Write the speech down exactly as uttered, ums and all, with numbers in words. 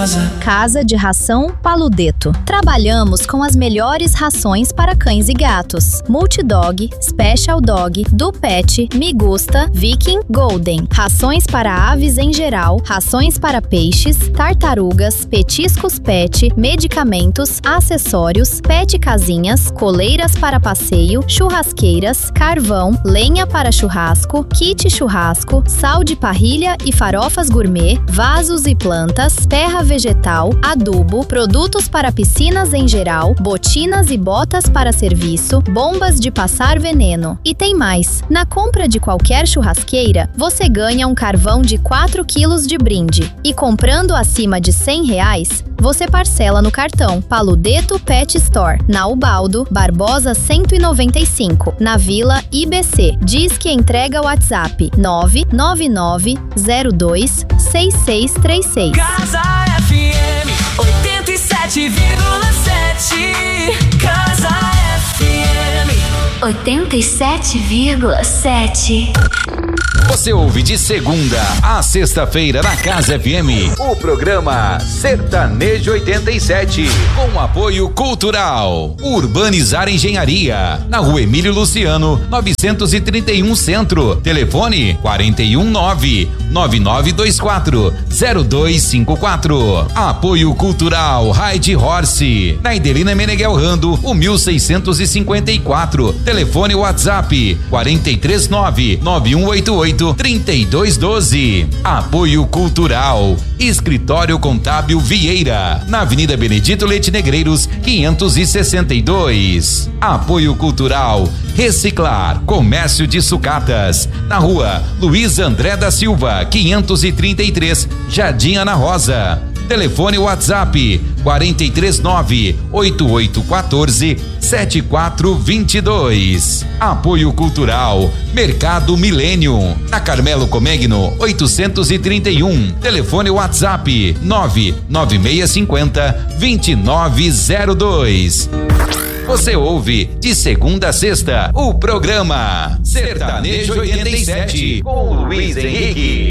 Rosa. Casa de Ração Paludeto. Trabalhamos com as melhores rações para cães e gatos. Multidog, Special Dog, do Pet, Migusta, Viking, Golden. Rações para aves em geral, rações para peixes, tartarugas, petiscos pet, medicamentos, acessórios, pet casinhas, coleiras para passeio, churrasqueiras, carvão, lenha para churrasco, kit churrasco, sal de parrilha e farofas gourmet, vasos e plantas, terra vegetal, adubo, produtos para piscinas em geral, botinas e botas para serviço, bombas de passar veneno. E tem mais! Na compra de qualquer churrasqueira, você ganha um carvão de quatro quilos de brinde. E comprando acima de cem reais, você parcela no cartão Paludeto Pet Store, na Ubaldo, Barbosa cento e noventa e cinco, na Vila I B C. Diz que entrega WhatsApp nove nove nove zero dois seis seis três seis. Casa F M oitenta e sete vírgula sete. Casa F M oitenta e sete vírgula sete. Você ouve de segunda a sexta-feira na Casa F M o programa Sertanejo oitenta e sete, com apoio cultural Urbanizar Engenharia, na Rua Emílio Luciano, novecentos e trinta e um Centro. Telefone quatro um nove nove nove dois quatro zero dois cinco quatro. Apoio cultural Ride Horse, na Idelina Meneghel Rando, o mil seiscentos e cinquenta e quatro. Telefone WhatsApp quatro três nove nove um oito oito trinta e dois doze. Apoio cultural Escritório Contábil Vieira, na Avenida Benedito Leite Negreiros quinhentos e sessenta e dois. Apoio cultural Reciclar Comércio de Sucatas, na Rua Luiz André da Silva quinhentos e trinta e três, Jardim Ana Rosa. Telefone WhatsApp quatro três nove oito oito um quatro sete quatro dois dois. Apoio cultural Mercado Milênio, na Carmelo Comegno oitocentos e trinta e um. Telefone WhatsApp nove nove seis cinco zero dois nove zero dois. Você ouve de segunda a sexta o programa Sertanejo oitenta e sete com Luiz Henrique.